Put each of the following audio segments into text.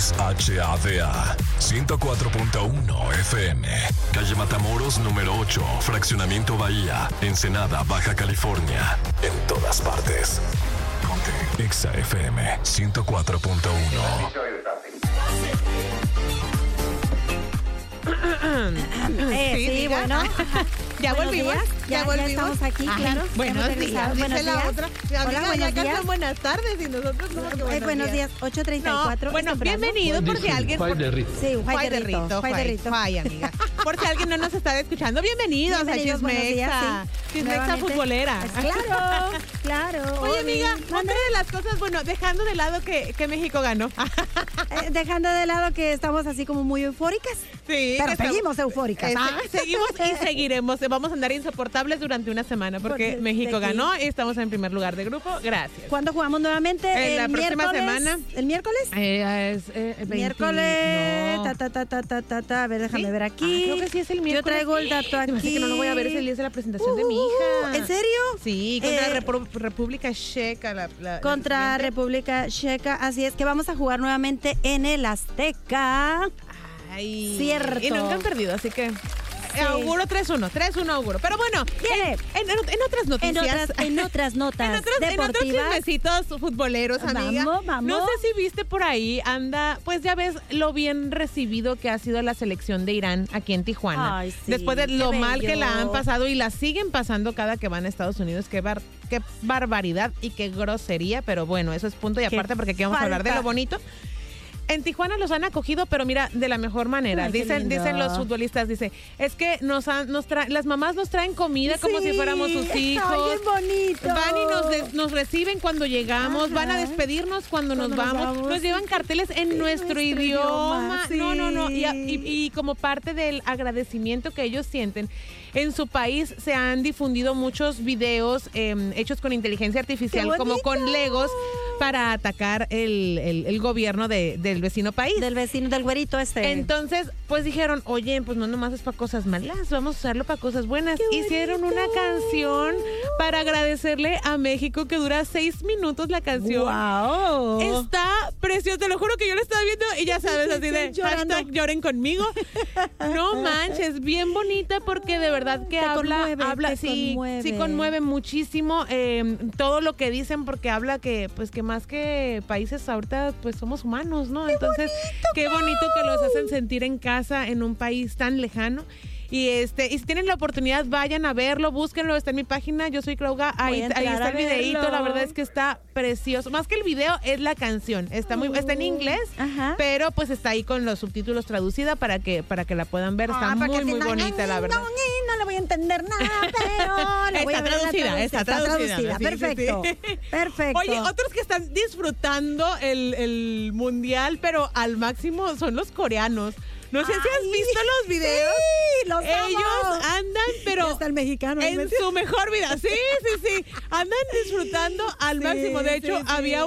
XHADA 104.1 FM, calle Matamoros número 8, Fraccionamiento Bahía, Ensenada, Baja California. En todas partes. Ponte Exa FM 104.1. Sí, bueno. Ya volvimos. Ya estamos aquí, claro. Buenos días. Buenos días. Otra. Hola, buenos días. Buenas tardes y nosotros no. Buenos días. 8:34. No, bueno, bienvenido por si alguien. Sí, un Juay de Rito. Ay, amiga. Por si alguien no nos está escuchando, bienvenidos a Chismexa. Chismexa futbolera. Claro. Oye, amiga, otra de las cosas, bueno, dejando de lado que México ganó. Dejando de lado que estamos así como muy eufóricas. Sí. Pero seguimos eufóricas. Seguimos y seguiremos. Vamos a andar insoportables durante una semana porque México ganó y estamos en primer lugar de grupo. Gracias. ¿Cuándo jugamos nuevamente? La próxima semana. ¿El miércoles? Miércoles. No. A ver, déjame ver aquí. Creo que sí es el miércoles. Yo traigo el dato aquí. Que no lo voy a ver, es el día de la presentación de mi hija. ¿En serio? Sí, contra República Checa. Contra República Checa, así es que vamos a jugar nuevamente en el Azteca. Ay, cierto. Y nunca han perdido, así que auguro 3-1 auguro. Pero bueno, en otras noticias. En otras notas deportivas. En otros chismecitos futboleros, amiga. Vamos. No sé si viste por ahí, pues ya ves lo bien recibido que ha sido la selección de Irán aquí en Tijuana. Ay, sí, después de lo bello. mal que la han pasado y la siguen pasando cada que van a Estados Unidos. Qué barbaridad y qué grosería, pero bueno, eso es punto y aparte porque aquí vamos a hablar de lo bonito. En Tijuana los han acogido, pero mira, de la mejor manera. Ay, dicen los futbolistas, es que las mamás nos traen comida como si fuéramos sus hijos. Ay, qué bonito. Van y nos reciben cuando llegamos, Ajá. van a despedirnos cuando nos vamos. Nos llevan carteles en nuestro idioma. Sí. No. Y como parte del agradecimiento que ellos sienten, en su país se han difundido muchos videos hechos con inteligencia artificial, como con Legos, para atacar el gobierno del vecino país. Del vecino, del güerito este. Entonces, pues dijeron, oye, pues no nomás es para cosas malas, vamos a usarlo para cosas buenas. Hicieron una canción para agradecerle a México que dura 6 minutos la canción. ¡Wow! Está precioso, te lo juro que yo lo estaba viendo y ya sabes, así de hashtag lloren conmigo. No manches, bien bonita porque de verdad que habla, sí conmueve muchísimo todo lo que dicen porque habla que más que países ahorita pues somos humanos, ¿no? Entonces, qué bonito que los hacen sentir en casa en un país tan lejano. Y si tienen la oportunidad, vayan a verlo, búsquenlo, está en mi página, yo soy Clauga, ahí está el videíto, la verdad es que está precioso. Más que el video, es la canción. Está en inglés, pero pues está ahí con los subtítulos traducida para que la puedan ver. Está muy bonita, la verdad. No le voy a entender nada, pero la voy a ver. Está traducida. Perfecto. Sí. Perfecto. Oye, otros que están disfrutando el mundial, pero al máximo, son los coreanos. No sé si has visto los videos. Sí, los Ellos andan, pero hasta el mexicano en su mejor vida. Sí. Andan disfrutando al máximo. De hecho, había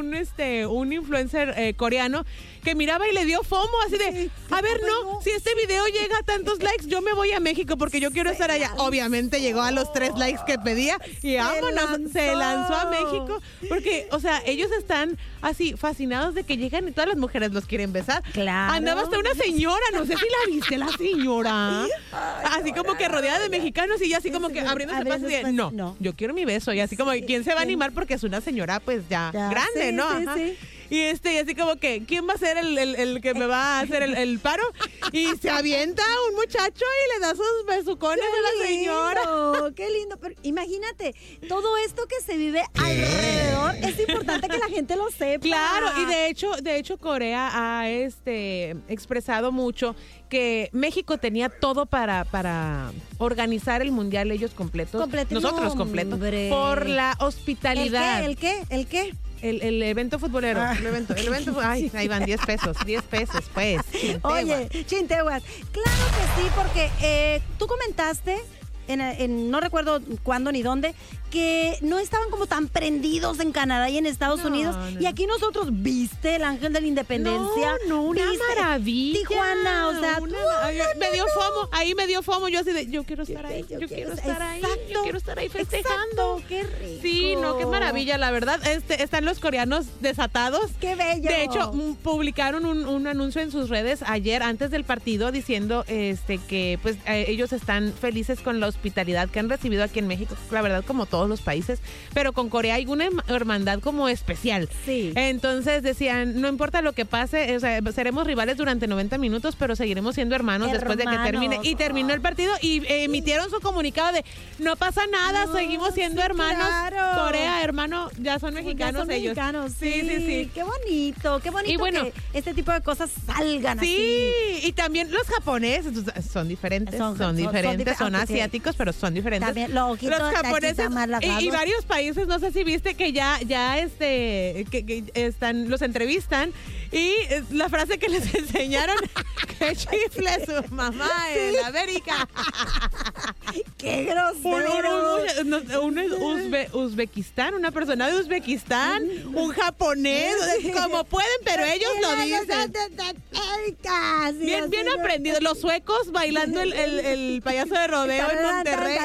un influencer coreano que miraba y le dio FOMO, así de, a ver, si este video llega a tantos likes, yo me voy a México porque yo quiero estar allá. Obviamente llegó a los 3 likes que pedía y vámonos, se lanzó a México. Porque, o sea, ellos están así fascinados de que llegan y todas las mujeres los quieren besar. Claro. Andaba hasta una señora, no sé si la viste, la señora. Así como que rodeada de mexicanos y ya así como que abriéndose paso y no, yo quiero mi beso. Y así como, ¿quién se va a animar? Porque es una señora pues ya grande, ¿no? Sí. Y así como que, ¿quién va a ser el que me va a hacer el paro? Y se avienta un muchacho y le da sus besucones a la señora. Qué lindo, pero imagínate, todo esto que se vive alrededor, es importante que la gente lo sepa. Claro, y de hecho Corea ha expresado mucho que México tenía todo para organizar el mundial ellos completos. Nosotros completos. Por la hospitalidad. ¿El qué? El evento futbolero. El evento, ay, ahí van 10 pesos, pues. Oye, Chinteguas, claro que sí, porque tú comentaste no recuerdo cuándo ni dónde, que no estaban como tan prendidos en Canadá y en Estados Unidos. No. Y aquí nosotros, ¿viste el Ángel de la Independencia? Una maravilla. Tijuana, o sea, me dio FOMO, ahí me dio FOMO. Yo así de, yo quiero estar ahí, yo quiero estar ahí festejando. Exacto, qué rico. Sí, no, qué maravilla, la verdad. Están los coreanos desatados. Qué bello. De hecho, publicaron un anuncio en sus redes ayer, antes del partido, diciendo que pues ellos están felices con la hospitalidad que han recibido aquí en México, la verdad, como todos los países, pero con Corea hay una hermandad como especial. Sí. Entonces decían, no importa lo que pase, o sea, seremos rivales durante 90 minutos, pero seguiremos siendo hermanos después de que termine. Y terminó el partido y emitieron su comunicado de, no pasa nada, seguimos siendo hermanos. Claro. Corea, hermano, ya son mexicanos ellos. Sí. Qué bonito y bueno, que este tipo de cosas salgan así. Sí, y también los japoneses son diferentes, son asiáticos, pero son diferentes. También, los japoneses y varios países, no sé si viste que ya que están, los entrevistan y la frase que les enseñaron, que chifle su mamá en América. ¡Qué grosero! Uzbekistán, una persona de Uzbekistán, un japonés, como pueden, pero ellos lo dicen. Bien aprendido. Los suecos bailando el payaso de rodeo en Monterrey.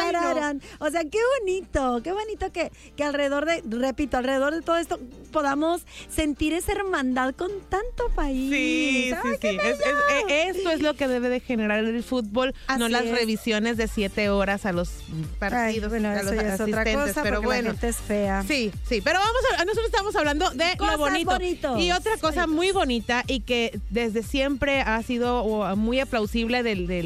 O sea, qué bonito que alrededor de todo esto podamos sentir esa hermandad con tanto país. Sí. Esto es lo que debe de generar el fútbol, no las revisiones de 7 horas a los partidos, a los asistentes. Otra cosa, pero bueno, la gente es fea. Sí, pero nosotros estamos hablando de lo bonito. Y otra cosa muy bonita y que desde siempre ha sido muy aplausible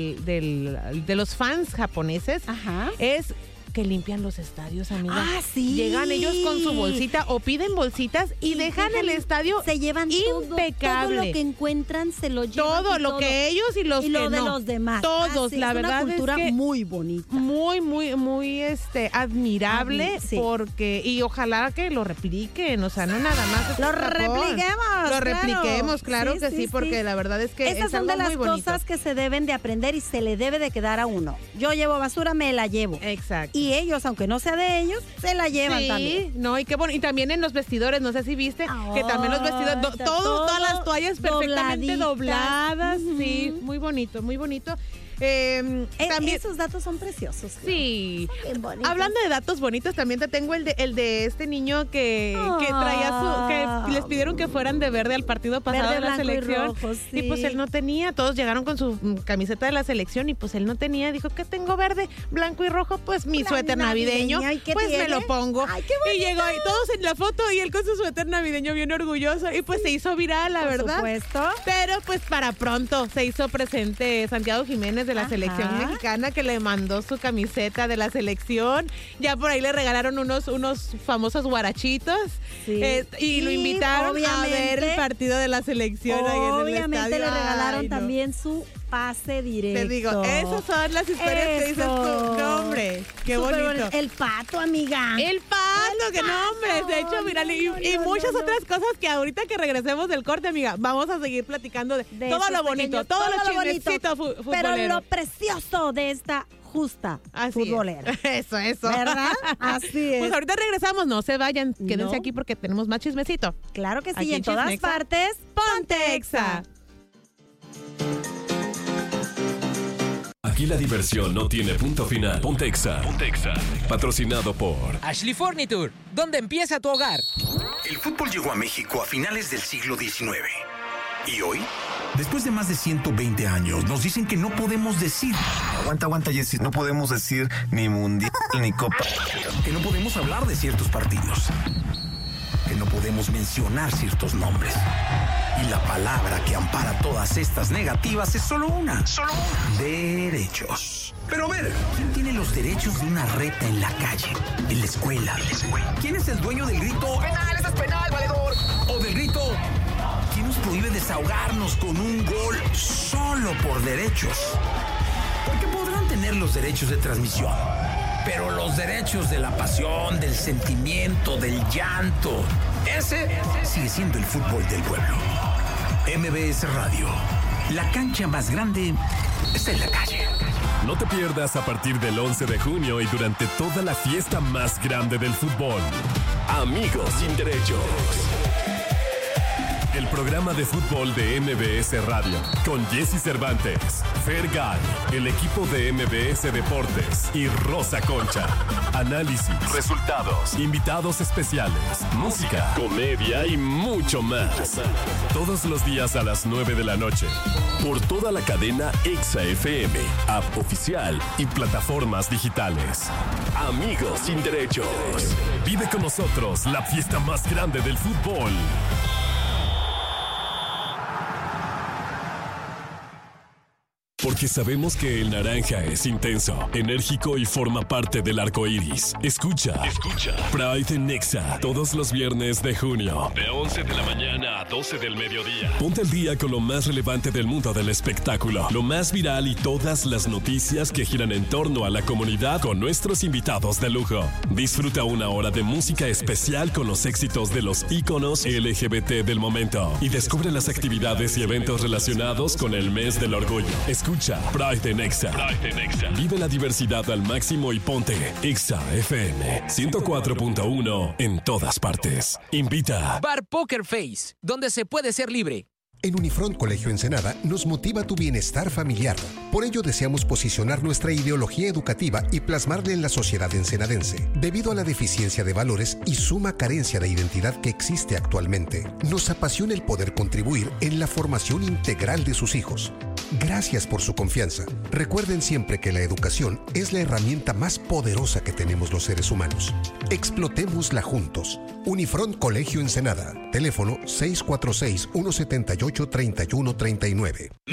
de los fans japoneses, es que limpian los estadios, amiga. Ah, sí. Llegan ellos con su bolsita o piden bolsitas y dejan el estadio se llevan impecable. Todo lo que encuentran se lo llevan. Todo lo que ellos y los y que lo de no. los demás. Todos, la verdad es una cultura que muy bonita. Muy admirable, sí. Porque y ojalá que lo repliquen, o sea, no nada más. Lo repliquemos, claro que sí, porque la verdad es que esas es son algo de las muy bonito. cosas que se deben de aprender y se le debe de quedar a uno. Yo llevo basura, me la llevo. Exacto. Y ellos, aunque no sea de ellos, se la llevan también. No, y qué bueno. Y también en los vestidores, no sé si viste, que también los vestidores, todas las toallas perfectamente dobladas. Sí, muy bonito. También esos datos son preciosos. Sí. Hablando de datos bonitos, también te tengo el de este niño que traía que les pidieron que fueran de verde al partido pasado de la selección. Y, rojo, sí. Y pues él no tenía, todos llegaron con su camiseta de la selección y pues él no tenía, dijo que tengo verde, blanco y rojo, pues mi suéter navideño, pues tiene? Me lo pongo. Ay, qué bonito. Y llegó ahí todos en la foto y él con su suéter navideño bien orgulloso y pues se hizo viral, la verdad. Por supuesto. Pero pues para pronto se hizo presente Santiago Jiménez de la selección mexicana, que le mandó su camiseta de la selección. Ya por ahí le regalaron unos famosos guarachitos. Sí. Y lo invitaron a ver el partido de la selección ahí en el estadio. Obviamente le regalaron también su pase directo. Te digo, esas son las historias que dices tú. No, hombre, qué bonito. El pato, amiga. El pato, que no, hombre. De hecho, mira, y muchas otras cosas que ahorita que regresemos del corte, amiga, vamos a seguir platicando de todo lo bonito, todo lo chismecito futbolero. Pero lo precioso de esta justa futbolera. Eso. ¿Verdad? Así es. Pues ahorita regresamos, no se vayan, quédense aquí porque tenemos más chismecito. Claro que sí, aquí en todas Chismexa. partes, Ponte Exa. Aquí la diversión no tiene punto final. Ponte Exa. Patrocinado por Ashley Furniture, donde empieza tu hogar. El fútbol llegó a México a finales del siglo XIX. ¿Y hoy? Después de más de 120 años, nos dicen que no podemos decir... Aguanta, Jessy. No podemos decir ni mundial ni copa. Que no podemos hablar de ciertos partidos. Que no podemos mencionar ciertos nombres. Y la palabra que ampara todas estas negativas es solo una. Derechos. Pero a ver, ¿quién tiene los derechos de una reta en la calle, en la escuela? ¿Quién es el dueño del grito "penal, eso es penal, valedor"? O del grito ¿quién nos prohíbe desahogarnos con un gol solo por derechos? Porque podrán tener los derechos de transmisión, pero los derechos de la pasión, del sentimiento, del llanto, ese sigue siendo el fútbol del pueblo. MBS Radio, la cancha más grande está en la calle. No te pierdas a partir del 11 de junio y durante toda la fiesta más grande del fútbol. Amigos sin derechos. El programa de fútbol de MBS Radio, con Jesse Cervantes, Fergay, el equipo de MBS Deportes y Rosa Concha. Análisis, resultados, invitados especiales, música, comedia y mucho más. Todos los días a las 9 de la noche. Por toda la cadena Exa FM, app oficial y plataformas digitales. Amigos sin derechos. Vive con nosotros la fiesta más grande del fútbol. Porque sabemos que el naranja es intenso, enérgico y forma parte del arco iris. Escucha Pride en Nexa todos los viernes de junio, de 11 de la mañana a 12 del mediodía. Ponte al día con lo más relevante del mundo del espectáculo, lo más viral y todas las noticias que giran en torno a la comunidad con nuestros invitados de lujo. Disfruta una hora de música especial con los éxitos de los íconos LGBT del momento y descubre las actividades y eventos relacionados con el mes del orgullo. Escucha Pride en Exa. Vive la diversidad al máximo y ponte Exa FM 104.1 en todas partes. Invita Bar Poker Face, donde se puede ser libre. En Unifront Colegio Ensenada nos motiva tu bienestar familiar. Por ello deseamos posicionar nuestra ideología educativa y plasmarla en la sociedad ensenadense. Debido a la deficiencia de valores y suma carencia de identidad que existe actualmente, nos apasiona el poder contribuir en la formación integral de sus hijos. Gracias por su confianza. Recuerden siempre que la educación es la herramienta más poderosa que tenemos los seres humanos. Explotémosla juntos. Unifront Colegio Ensenada. Teléfono 646-178-3139.